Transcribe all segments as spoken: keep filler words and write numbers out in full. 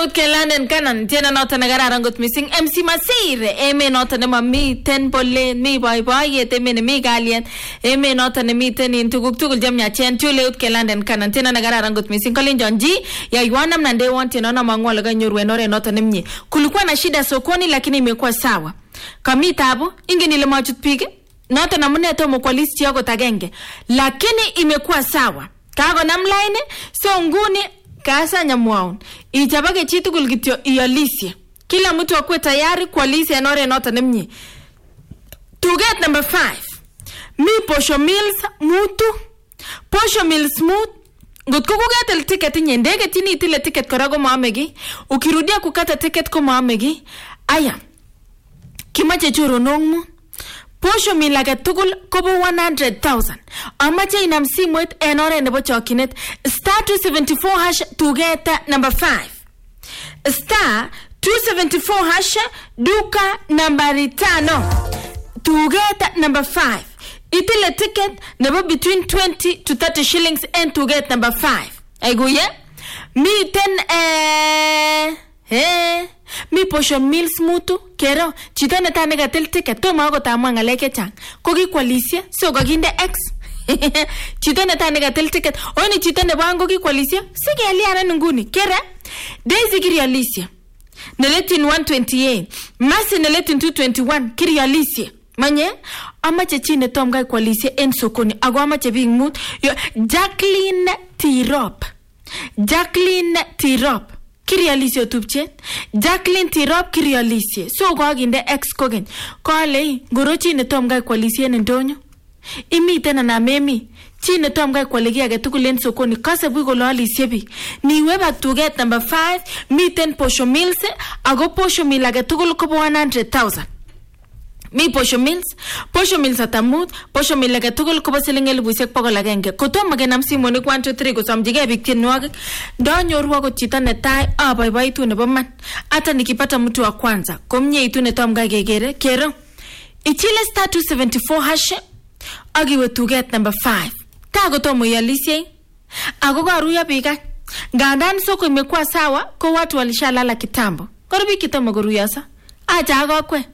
Tule London kanan tiena nota na kararan kot missing M C Masire eme nota na mami ten bolle mi boy boy yete me mi galien eme nota na mi ten in tuguk tugul jamnya chen tule London kanan tiena na kararan kot missing Colin Jonji ya yuana mnande wanti naona mangwala ganyurwe nore nota nimnye kulikuwa na shida sokoni lakini imekuwa sawa kami tabu ingi nilimachut pige nota na mune to mko list yako tagenge lakini imekuwa sawa kago namline so nguni kasa nyamwaun ichabage chitu kulgitio iyalisye kila mtu akwe tayari kwa lise nore nota nimnye. To get number five mi posho meals mutu posho meals mut ngot kukugata el ticket nye ndege tini itile ticket korago maamegi ukirudia kukata ticket ko maamegi aya kimache churu nongmu posho meal age tugul kobo one hundred thousand amache inam simwet enore nebo chokinet star two seventy-four hash to get number five star two seventy-four hash duka nambari tano to get number five itile ticket nebo between twenty to thirty shillings and to get number five aiguye mi ten eh eh mi posho meals mutu kero chito neta negatil ticket to mago tamwa ngaleke chang kogi kwalisia so goginde x chito neta negatil ticket oni chito ne bango gi kwalisia sige aliana nguni kera daisy kiri alisia neletin one twenty-eight masi neletin two twenty-one kiri alisia manye amache chine tom gai kwalisia en sokoni ago amache bing mut Jacqueline Tirop Jacqueline Tirop kiri alisio tupche Jacqueline Tirop kiri alisie so go ginde ex kogen kole ngoro chine tom gai kwalisia ndonyo imite na na memi chine tom gai kwalegi age tukulen sokoni kase bu go lo alisie bi ni weba to get number five miten posho meals ago posho meal age tukul ko one hundred thousand mi posho meals posho meals atamut posho meal age tugul ko basiling elibusek pokol agenge kotom genam simoni one two three kosamjige bik tienwogik ndonyorwa ko chito netai abaibaitu nebo man hata nikipata mtu wa kwanza komnye itu netom gagegere kero ichile star two seventy-four hash agiwe to get number five tago tomo yalisie agogo aruya bika gandan soko imekuwa sawa ko watu walishalala kitambo korobi kitamo goruyasa acha agokwe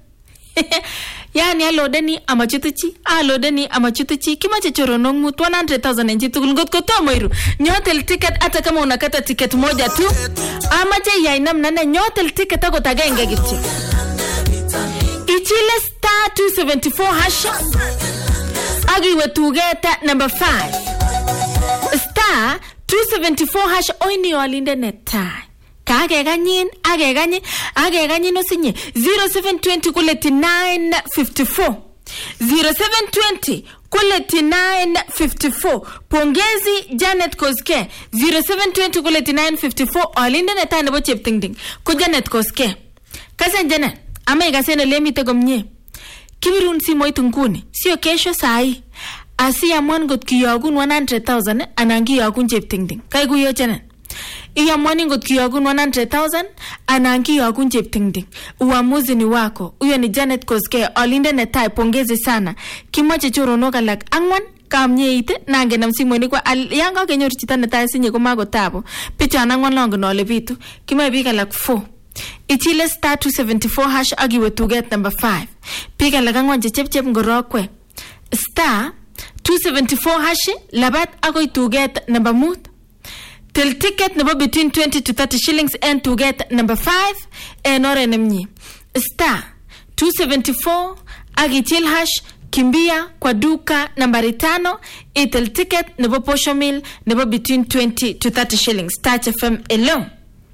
yani alodeni amachituchi alodeni amachituchi kimache choronong mut one hundred thousand enjitu ngot ko tomo iru nyotel ticket hata kama unakata ticket moja tu amache yainam nane nyotel ticket ago tagenge gitchi ichile star two seventy-four hash agiwe to get number five star two seventy-four hash oini walinde netai kage ganyin age ganyin age ganyin osinye zero seven two zero kuleti nine fifty-four zero seven two zero kuleti nine fifty-four pongezi Janet Koske zero seven two zero kuleti nine fifty-four alinde netai nebo cheptingding ko Janet Koske kasa Janet ama igasene lemite gomnye kibirun simoit nguni sio kesho sai asia mwan got kiyogun one hundred thousand anangi yogun cheptingding kai guyo Janet iya mwani ngot kiyogun one hundred thousand anangi yogun cheptingding uamuzi ni wako uyo ni Janet Koske alinde netai pongezi sana kimache choronok alak angwan kamnye ite nange namsimoni kwa yanga kenyor chita netai sinye komago tabo picha nangwan longo nole bitu kimae bika alak four ichile star two seventy-four hash agiwe to get number five pika lagangwan chepchep ngorokwe star two seventy-four hash labat ago to get number mut till ticket number between twenty to thirty shillings and to get number five enore nemnyi star two seventy-four agichil hash kimbia kwa duka nambari tano itil ticket number posho meal number between twenty to thirty shillings Touch F M alone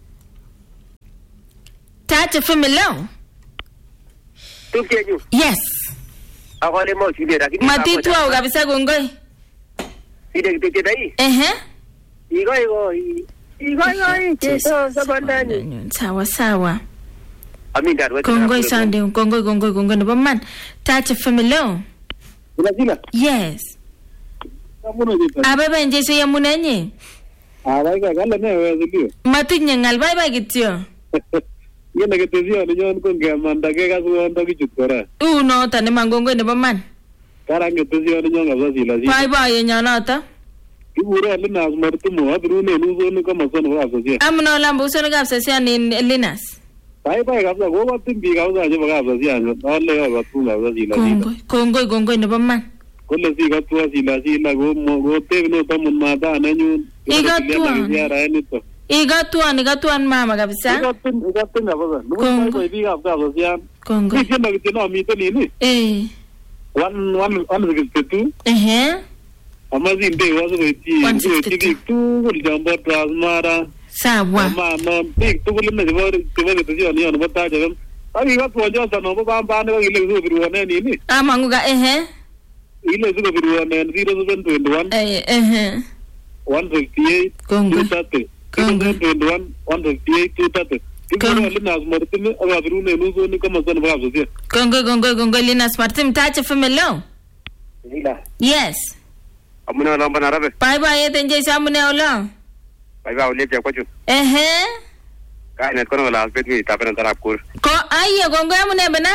Touch F M alone Tukiaju yes akole mo chide lakini matitu au kabisa gongoi ide kite dai ehe igo igo igo igo so sabandani sawa sawa aminda wewe gongoi sande gongoi gongoi gongoi no man Touch F M alone unazina yes ababa nje se yamunanye abaga gala ne wewe ndio matinye ngal bye bye kityo yene ketezio ni nyon ko ngamanda ke kasu ndo kichukora uno tane mangongo ne man kara ketezio ni nyon ngazo sila bye bye nyanata Kikure Linas Martimo abirune nuzoni kama sono kapsasian. Amno lambo usoni kapsasian in Linas. Pai pai kapsa ko timbi kapsa je kapsasian. Alle yo katunga kapsasila. Kongoi kongoi kongoi nebo man. Kole si katwa sila sila go go tevno tamun mata nanyu. Igatwa. Igatwa igatwa mama kabisa. Igatwa igatwa kapsa. Nuko pai pai kapsasian. Kongoi. Kishenda kitino mito nini? Eh. One one one sixty-two. Eh. Amazi nde wazo beti beti tu kuljamba transmara sawa mama big tu kulimne jabari tibage tujio ni ono bata jam abi ga pojo sano ba bamba ne ile zu biruane ni ni amanguga ehe ile zu biruane zero seven two one eh eh one fifty-eight kongo kongo twenty-one one fifty-eight two thirty Kikoro Linas Martin aba birune nuzo ni kama sana ba so kongo kongo kongo Linas Martin tache femelo ila yes amuna lamba na rabe bye bye tenje samune ola bye bye ole pya kwachu ehe ka net kono la bet mi tapena tarapkur ko aye kongo amune bana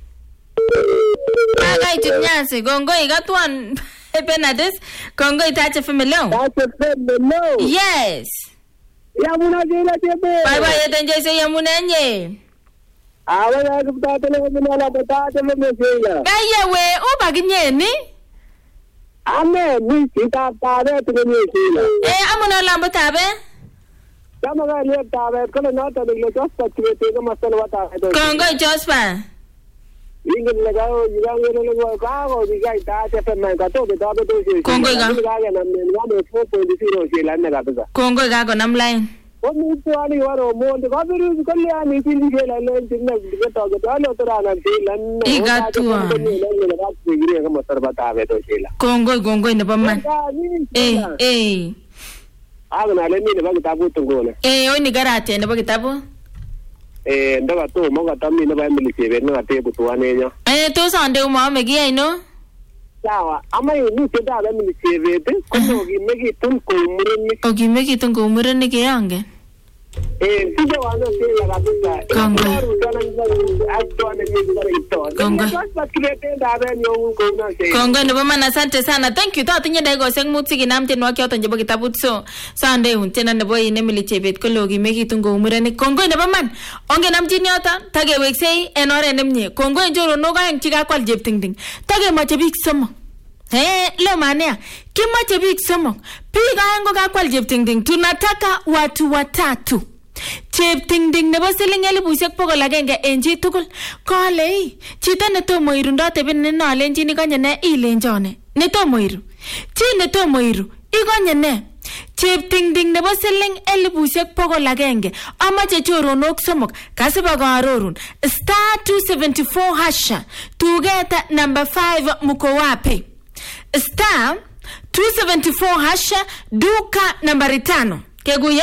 Pagai tunyase kongo igatwan Benades kongo itache femelo tache femelo yes yamuna jela tebe bye bye tenje se yamuna nye awa ya kupata le muna la bata le mesela baye we ubaginyeni Ame ni kita tabe tuni sila. Eh amuna lambo tabe? Kama ga le tabe kono na ta le jospa chete ko masal wata hai to. Kongo jospa. Ingin lagao yang le le ka go diga ta te pe man ka to be tabe to shi. Kongo ga. Ga ga nam ne na four point zero sila na ga ta. Kongo ga go nam line. O mi to ani waro mo de ga biru ko le ani tin di la le tin na ga to ga to to ra na ti lan. Iga tua. Kongo kongo ne bamman. Eh eh. Aga na le ni ne ba kitabu tungona. Eh o ni garate ne ba kitabu? Eh ndaga to mo ga tammi ne ba mi sebe na te bu to ane nya. Eh to sande mo me gi ai no? Sawa, ama ni te da mi sebe te ko no gi me gi tun ko murni. O gi me gi tun ko murni ke yange. Eh sije wana se la kabisa. Kongo. Kongo. Kongo ne bama na asante sana. Thank you. Tatu nyenda go seng mutsi kinamte no akyo tanje bogi tabutso. Sande hun tena ne boy ne milichebet ko logi megi tungo umurene. Kongo ne bama onge namji nyota tage weksei enore nemnye. Kongo njoro no ga enchiga kwal jeb ting ting. Tage mache big somo. Eh lo manea. Kimache big somo. Piga ngo ga kwal jeb ting ting. Tunataka watu watatu. Chep ting ding nebo siling elibushek pokol agenge en chi tugul kole chito netomo irundo teben ne nolenji ni konye ne ilenjone netomo iru chi netomo iru ikonye ne chep ting ding nebo siling elibushek pokol agenge amache choronok somok kasiba kaarorun star two seventy-four hasha tugeta number five muko wapi star two seventy-four hasha duka nambari tano keguye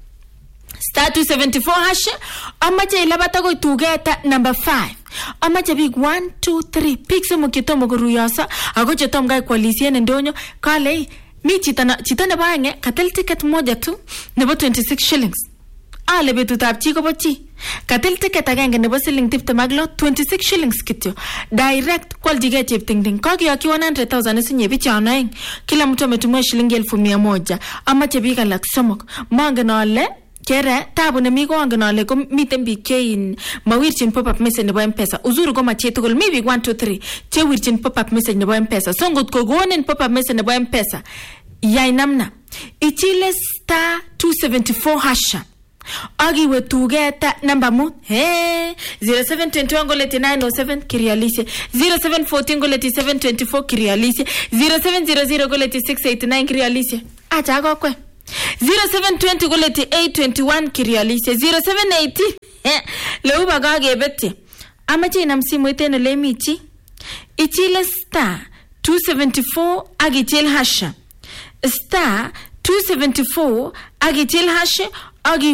Star two seventy-four hasha amache ilabata go tugeta number five amache big one two three pixel mukitomo kuruyasa ago chetom gai kwalisien ndonyo kale mi chitana chitana baange katel ticket moja tu nebo twenty-six shillings ale betutap chi ko bochi katel ticket agenge nebo siling tiptem maglo twenty-six shillings kityo direct kwaljige chepting ding kagiyaki one hundred thousand sinye bichana eng kila mtu ametumia shilingi elfu mia moja amache big alak somok mangen ale kere tabu ne mi ko angen ale ko miten biik che in mawirchin pop up message nebo M-Pesa uzuru ko mache tugul mi biik one two three che wirchin pop up message nebo M-Pesa so ngot ko gonen pop up message nebo M-Pesa yai namna ichile star two seventy-four hasha agiwe tugeta namba mu he zero seven two one ngoleti nine oh seven kirialise zero seven one four ngoleti seven two four kirialise zero seven zero zero ngoleti six eight nine kirialise acha ko kwe zero seven two zero goleti eight two one kirialise zero seven eight eh leo baga gebete amache na msimu itene lemichi ichile star two seventy-four agichil hasha star two seventy-four agichil hasha agi